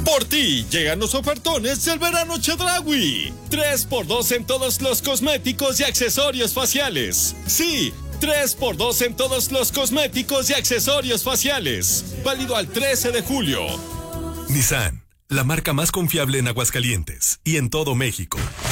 Por ti llegan los ofertones del verano Chedraui. 3x2 en todos los cosméticos y accesorios faciales. Sí, 3x2 en todos los cosméticos y accesorios faciales. Válido al 13 de julio. Nissan, la marca más confiable en Aguascalientes y en todo México.